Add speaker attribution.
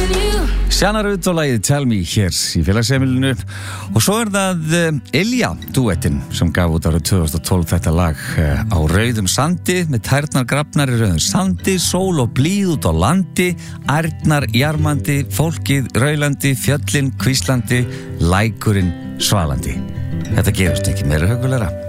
Speaker 1: Sjanna Rut og lagið Tell Me hér í félagsheimilinu og svo það Ylja duettinn sem gaf út árið 2012 þetta lag á rauðum sandi með tærnar grafnar í rauðum sandi, sól og blíð út á landi, ærnar jarmandi, fólkið raulandi, fjöllin kvíslandi, lækurinn svalandi. Þetta gerist ekki meira hugulegra.